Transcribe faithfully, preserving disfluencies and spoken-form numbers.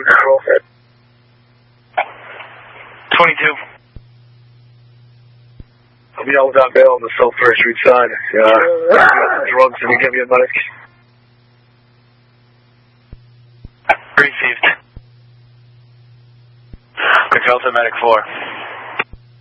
control. twenty-two. I'll be all without bail on the South First Street side. Uh, drugs, and you give me a medic. Received. Control to medic four.